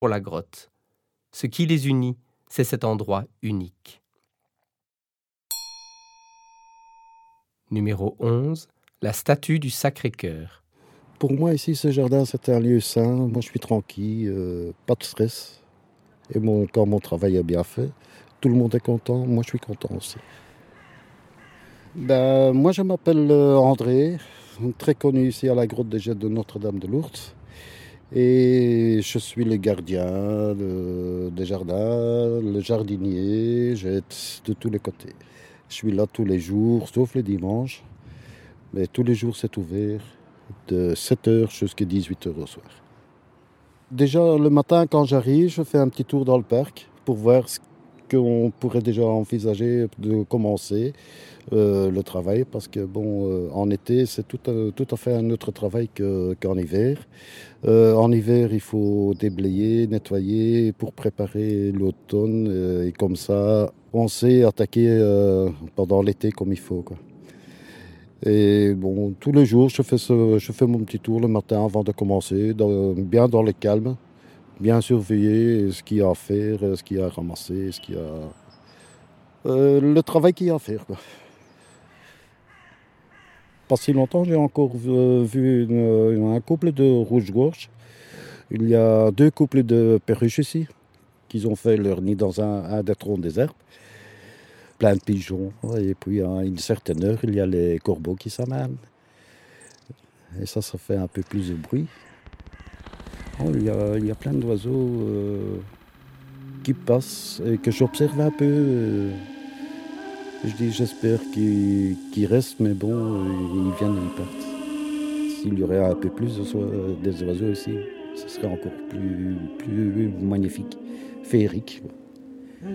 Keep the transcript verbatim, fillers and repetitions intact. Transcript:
pour la grotte. Ce qui les unit, c'est cet endroit unique. Numéro onze, la statue du Sacré-Cœur. Pour moi, ici, ce jardin, c'est un lieu sain. Moi, je suis tranquille, euh, pas de stress. Et mon, quand mon travail est bien fait, tout le monde est content. Moi, je suis content aussi. Ben, moi, je m'appelle euh, André, très connu ici à la grotte des Jettes de Notre-Dame-de-Lourdes. Et je suis le gardien de- des jardins, le jardinier, j'aide de tous les côtés. Je suis là tous les jours, sauf les dimanches. Mais tous les jours, c'est ouvert de sept heures jusqu'à dix-huit heures au soir. Déjà, le matin, quand j'arrive, je fais un petit tour dans le parc pour voir ce qu'on pourrait déjà envisager de commencer euh, le travail. Parce que, bon, euh, en été, c'est tout, à- tout à fait un autre travail que- qu'en hiver. Euh, en hiver, il faut déblayer, nettoyer pour préparer l'automne. euh, et comme ça, on sait attaquer euh, pendant l'été comme il faut, quoi. Et bon, tous les jours, je fais, ce, je fais mon petit tour le matin avant de commencer, dans- bien dans le calme, bien surveiller ce qu'il y a à faire, ce qu'il y a à ramasser, ce qu'il y a... euh, le travail qu'il y a à faire, quoi. Pas si longtemps, j'ai encore vu, vu une- un couple de rouge-gorge. Il y a deux couples de perruches ici, qui ont fait leur nid dans un, un des troncs des herbes. Plein de pigeons. Et puis, à une certaine heure, il y a les corbeaux qui s'amènent. Et ça, ça fait un peu plus de bruit. Oh, il, y a, il y a plein d'oiseaux euh, qui passent et que j'observe un peu. euh. Je dis, j'espère qu'ils qu'ils restent, mais bon, euh, ils viennent et ils partent. S'il y aurait un peu plus de so- des oiseaux ici, ce serait encore plus, plus magnifique, féerique.